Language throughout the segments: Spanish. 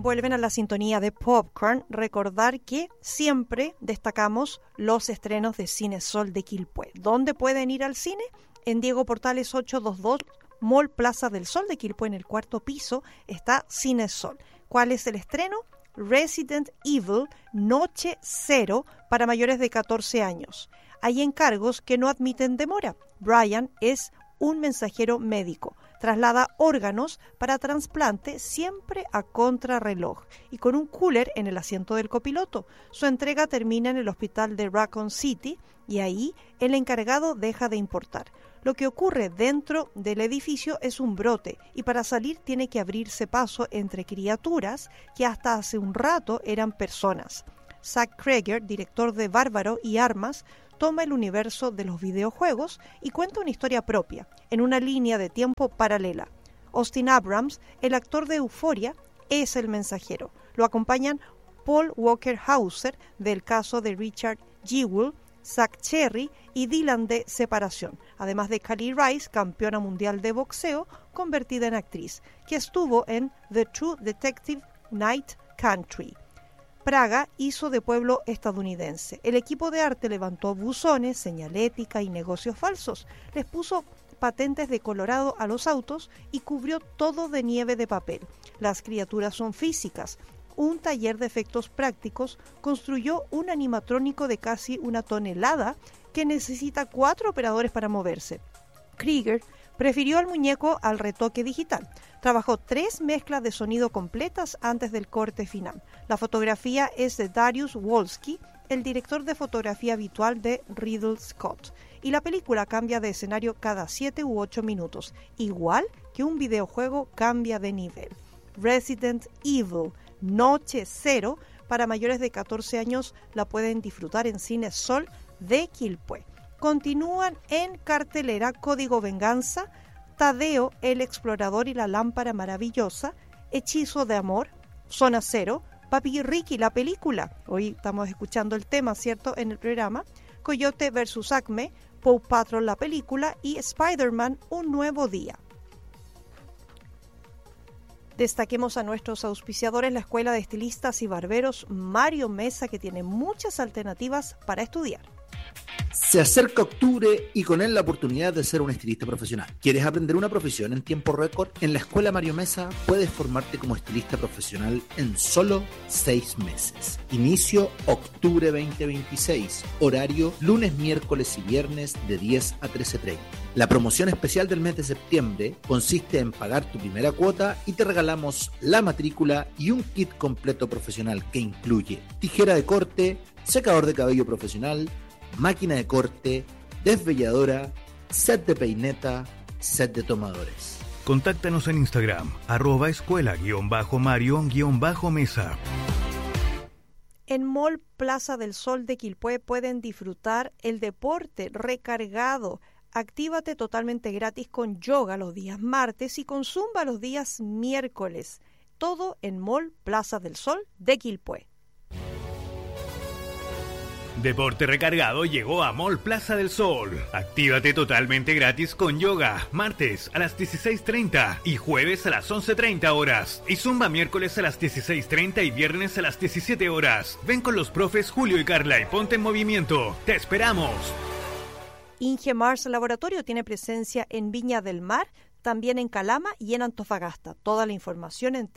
vuelven a la sintonía de Popcorn. Recordar que siempre destacamos los estrenos de Cine Sol de Quilpué. ¿Dónde pueden ir al cine? En Diego Portales 822, Mall Plaza del Sol de Quilpué, en el 4º piso, está Cine Sol. ¿Cuál es el estreno? Resident Evil Noche Cero para mayores de 14 años. Hay encargos que no admiten demora. Brian es un mensajero médico. Traslada órganos para trasplante siempre a contrarreloj y con un cooler en el asiento del copiloto. Su entrega termina en el hospital de Raccoon City y ahí el encargado deja de importar. Lo que ocurre dentro del edificio es un brote y para salir tiene que abrirse paso entre criaturas que hasta hace un rato eran personas. Zack Cregger, director de Bárbaro y Armas, toma el universo de los videojuegos y cuenta una historia propia, en una línea de tiempo paralela. Austin Abrams, el actor de Euphoria, es el mensajero. Lo acompañan Paul Walker Hauser, del caso de Richard Jewell, Zach Cherry y Dylan de Separación, además de Kali Rice, campeona mundial de boxeo, convertida en actriz, que estuvo en The True Detective Night Country. Praga hizo de pueblo estadounidense. El equipo de arte levantó buzones, señalética y negocios falsos. Les puso patentes de Colorado a los autos y cubrió todo de nieve de papel. Las criaturas son físicas. Un taller de efectos prácticos construyó un animatrónico de casi 1 tonelada que necesita 4 operadores para moverse. Krieger prefirió al muñeco al retoque digital. Trabajó 3 mezclas de sonido completas antes del corte final. La fotografía es de Darius Wolski, el director de fotografía habitual de Ridley Scott. Y la película cambia de escenario cada 7 u 8 minutos, igual que un videojuego cambia de nivel. Resident Evil Noche Cero, para mayores de 14 años, la pueden disfrutar en Cine Sol de Quilpué. Continúan en cartelera Código Venganza, Tadeo el Explorador y la Lámpara Maravillosa, Hechizo de Amor, Zona Cero, Papi Ricky la película, hoy estamos escuchando el tema, ¿cierto?, en el programa, Coyote vs. Acme, Paw Patrol la película y Spider-Man Un Nuevo Día. Destaquemos a nuestros auspiciadores, la Escuela de Estilistas y Barberos Mario Mesa, que tiene muchas alternativas para estudiar. Se acerca octubre y con él la oportunidad de ser un estilista profesional. ¿Quieres aprender una profesión en tiempo récord? En la Escuela Mario Mesa puedes formarte como estilista profesional en solo 6 meses. Inicio octubre 2026. Horario lunes, miércoles y viernes de 10 a 13:30. La promoción especial del mes de septiembre consiste en pagar tu primera cuota y te regalamos la matrícula y un kit completo profesional que incluye tijera de corte, secador de cabello profesional, máquina de corte, desvelladora, set de peineta, set de tomadores. Contáctanos en Instagram, @escuela_mario_mesa. En Mall Plaza del Sol de Quilpué pueden disfrutar el deporte recargado. Actívate totalmente gratis con yoga los días martes y con zumba los días miércoles. Todo en Mall Plaza del Sol de Quilpué. Deporte recargado llegó a Mall Plaza del Sol. Actívate totalmente gratis con yoga, martes a las 16:30 y jueves a las 11:30 horas. Y zumba miércoles a las 16:30 y viernes a las 17 horas. Ven con los profes Julio y Carla y ponte en movimiento. ¡Te esperamos! Ingemars Laboratorio tiene presencia en Viña del Mar, también en Calama y en Antofagasta. Toda la información en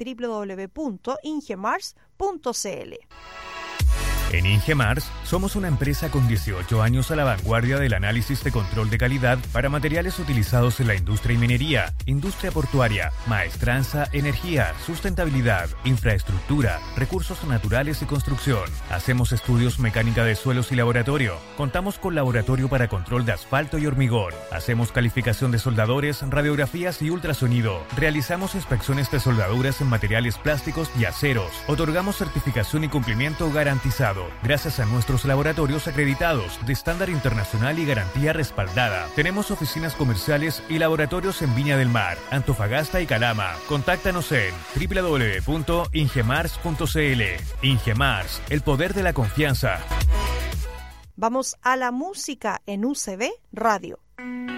www.ingemars.cl. En Ingemars somos una empresa con 18 años a la vanguardia del análisis de control de calidad para materiales utilizados en la industria y minería, industria portuaria, maestranza, energía, sustentabilidad, infraestructura, recursos naturales y construcción. Hacemos estudios mecánica de suelos y laboratorio. Contamos con laboratorio para control de asfalto y hormigón. Hacemos calificación de soldadores, radiografías y ultrasonido. Realizamos inspecciones de soldaduras en materiales plásticos y aceros. Otorgamos certificación y cumplimiento garantizado. Gracias a nuestros laboratorios acreditados de estándar internacional y garantía respaldada. Tenemos oficinas comerciales y laboratorios en Viña del Mar, Antofagasta y Calama. Contáctanos en www.ingemars.cl. Ingemars, el poder de la confianza. Vamos a la música en UCB Radio.